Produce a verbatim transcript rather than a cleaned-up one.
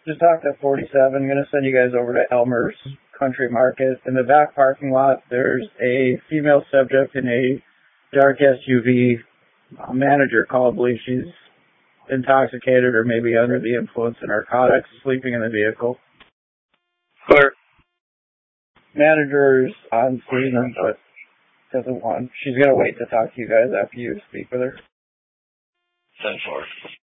Just talked at forty-seven. I'm going to send you guys over to Elmer's Country Market. In the back parking lot, there's a female subject in a dark S U V. A manager called, I believe she's intoxicated or maybe under the influence of narcotics, sleeping in the vehicle. Clear. Manager's on scene, but doesn't want. She's going to wait to talk to you guys after you speak with her. ten four.